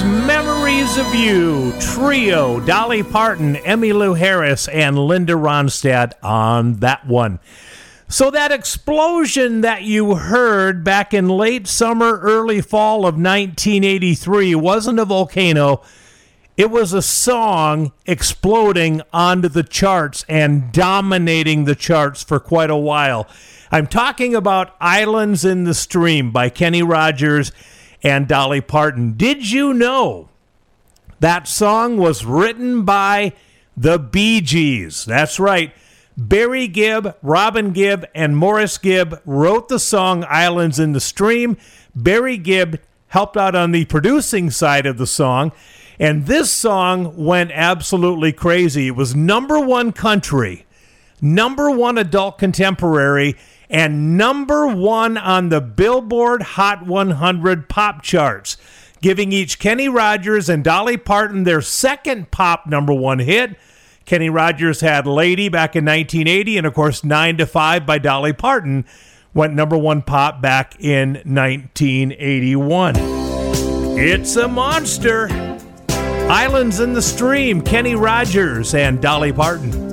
was Memories of You, trio, Dolly Parton, Emmylou Harris, and Linda Ronstadt on that one. So that explosion that you heard back in late summer, early fall of 1983 wasn't a volcano. It was a song exploding onto the charts and dominating the charts for quite a while. I'm talking about Islands in the Stream by Kenny Rogers and Dolly Parton. Did you know that song was written by the Bee Gees? That's right. Barry Gibb, Robin Gibb, and Morris Gibb wrote the song Islands in the Stream. Barry Gibb helped out on the producing side of the song, and this song went absolutely crazy. It was number one country, number one adult contemporary, and number one on the Billboard Hot 100 pop charts, giving each Kenny Rogers and Dolly Parton their second pop number one hit. Kenny Rogers had Lady back in 1980, and of course 9 to 5 by Dolly Parton went number one pop back in 1981. It's a monster. Islands in the Stream, Kenny Rogers and Dolly Parton.